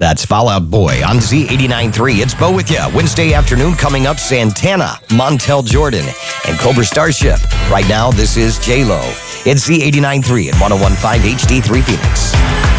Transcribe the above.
That's Fall Out Boy on Z89.3. It's Bo with you. Wednesday afternoon coming up, Santana, Montel Jordan, and Cobra Starship. Right now, this is J-Lo. It's Z89.3 at 101.5 HD3 Phoenix.